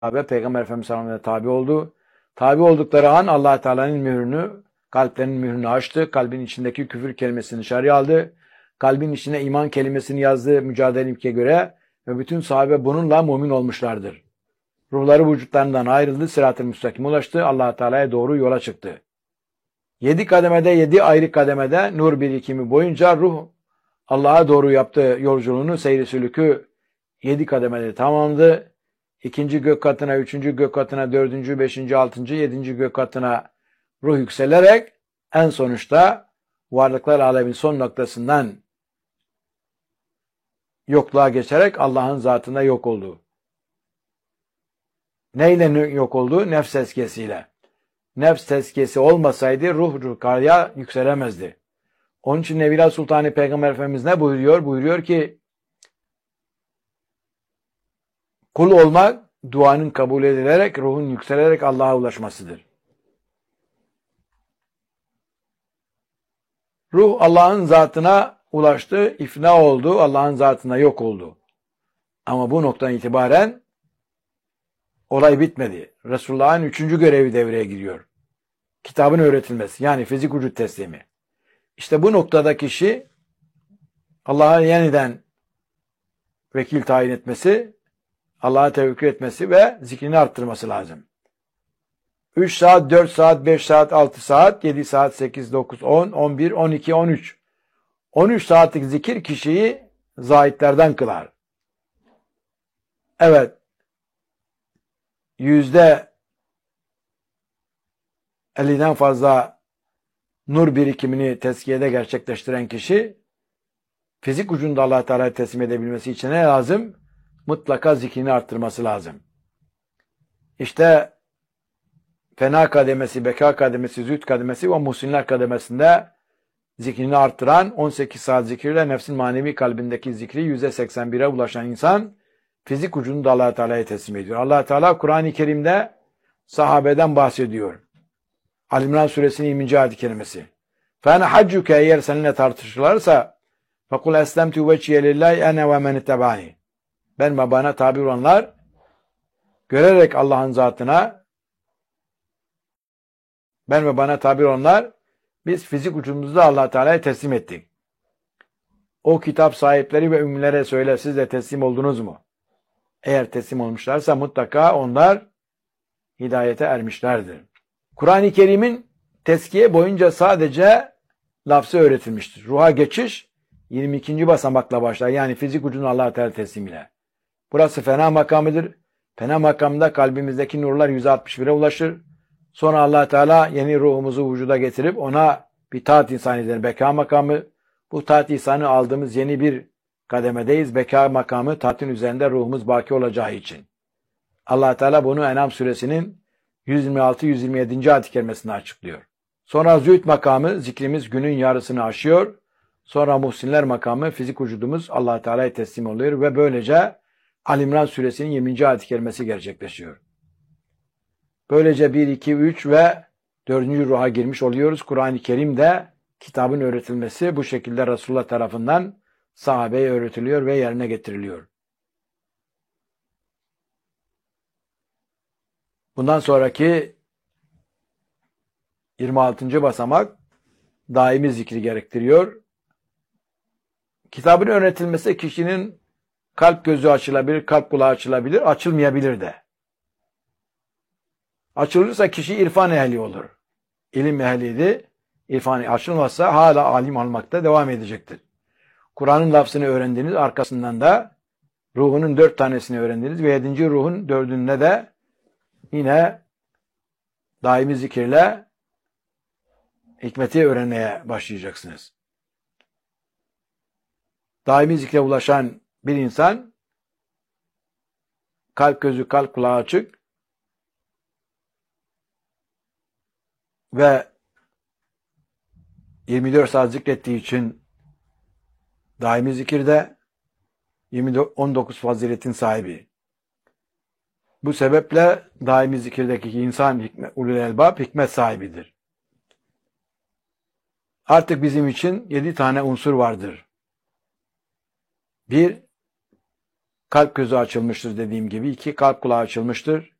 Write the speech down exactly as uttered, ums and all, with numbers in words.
sahabe Peygamber Efendimiz sallallahu aleyhi ve sellem'e tabi oldu. Tabi oldukları an Allah Teala'nın mührünü, kalplerinin mührünü açtı. Kalbin içindeki küfür kelimesini dışarıya aldı. Kalbin içine iman kelimesini yazdı mücadele ilke göre ve bütün sahabe bununla mümin olmuşlardır. Ruhları vücutlarından ayrıldı, sırat-ı müstakime ulaştı, Allah Teala'ya doğru yola çıktı. Yedi kademede, yedi ayrı kademede nur birikimi boyunca ruh Allah'a doğru yaptığı yolculuğunu, seyri sülükü yedi kademede tamamladı. İkinci gök katına, üçüncü gök katına, dördüncü, beşinci, altıncı, yedinci gök katına ruh yükselerek en sonuçta varlıklar alemin son noktasından yokluğa geçerek Allah'ın zatında yok oldu. Neyle yok oldu? Nefs tezkiyesiyle. Nefs tezkiyesi olmasaydı ruh yukarıya yükselemezdi. Onun için Nevila Sultani Peygamber Efendimiz ne buyuruyor? Buyuruyor ki kul olmak duanın kabul edilerek, ruhun yükselerek Allah'a ulaşmasıdır. Ruh Allah'ın zatına ulaştı, ifna oldu, Allah'ın zatına yok oldu. Ama bu noktadan itibaren olay bitmedi. Resulullah'ın üçüncü görevi devreye giriyor. Kitabın öğretilmesi, yani fizik vücut teslimi. İşte bu noktada kişi Allah'a yeniden vekil tayin etmesi, Allah'a tevekkül etmesi ve zikrini arttırması lazım. üç saat, dört saat, beş saat, altı saat, yedi saat, sekiz, dokuz, on, on bir, on iki, on üç. on üç saatlik zikir kişiyi zahitlerden kılar. Evet, yüzde elliden fazla nur birikimini tezkiyede gerçekleştiren kişi, fizik ucunda Allah Teala'ya teslim edebilmesi için ne lazım? Mutlaka zikrini arttırması lazım. İşte fena kademesi, beka kademesi, zühd kademesi ve muhsinler kademesinde zikrini arttıran on sekiz saat zikirle nefsin manevi kalbindeki zikri yüzde seksen bire ulaşan insan fizik ucunu da Allah Teala'ya teslim ediyor. Allah Teala Kur'an-ı Kerim'de sahabeden bahsediyor. Ali İmran suresinin yirminci ayet-i kerimesi. فَاَنَا حَجُّكَ eğer seninle tartışırlarsa فَقُلْ اَسْلَمْتُ وَجْهِيَ لِلّٰهِ اَنَا وَمَنِ اتَّبَعَنِي Ben ve bana tabi olanlar görerek Allah'ın zatına ben ve bana tabi olanlar biz fizik ucumuzu da Allah Teala'ya teslim ettik. O kitap sahipleri ve ümmelere söyle siz de teslim oldunuz mu? Eğer teslim olmuşlarsa mutlaka onlar hidayete ermişlerdir. Kur'an-ı Kerim'in tezkiye boyunca sadece lafzı öğretilmiştir. Ruha geçiş yirmi ikinci basamakla başlar. Yani fizik ucunu Allah Teala teslimiyle. Burası fena makamıdır. Fena makamında kalbimizdeki nurlar yüz altmış bire ulaşır. Sonra Allah Teala yeni ruhumuzu vücuda getirip ona bir taat insan eder. Beka makamı. Bu taat insanı aldığımız yeni bir kademedeyiz. Beka makamı taatın üzerinde ruhumuz baki olacağı için. Allah Teala bunu En'am suresinin yüz yirmi altı yüz yirmi yedinci ayet-i kerimesinde açıklıyor. Sonra zühd makamı zikrimiz günün yarısını aşıyor. Sonra muhsinler makamı fizik vücudumuz Allah Teala'ya teslim oluyor ve böylece Ali İmran suresinin yirminci ayet-i kerimesi gerçekleşiyor. Böylece bir, iki, üç ve dördüncü ruha girmiş oluyoruz. Kur'an-ı Kerim'de kitabın öğretilmesi bu şekilde Resulullah tarafından sahabeye öğretiliyor ve yerine getiriliyor. Bundan sonraki yirmi altıncı basamak daimi zikri gerektiriyor. Kitabın öğretilmesi kişinin kalp gözü açılabilir, kalp kulağı açılabilir, açılmayabilir de. Açılırsa kişi irfan ehli olur. İlim ehliydi. İrfan açılmazsa hala alim olmakta devam edecektir. Kur'an'ın lafzını öğrendiniz, arkasından da ruhunun dört tanesini öğrendiniz ve yedinci ruhun dördünde de yine daimi zikirle hikmeti öğrenmeye başlayacaksınız. Daimi zikre ulaşan bir insan kalp gözü, kalp kulağı açık ve yirmi dört saat zikrettiği için daimi zikirde on dokuz faziletin sahibi. Bu sebeple daimi zikirdeki insan hikmet, ulul elbab hikmet sahibidir. Artık bizim için yedi tane unsur vardır. Bir, kalp gözü açılmıştır dediğim gibi. iki kalp kulağı açılmıştır.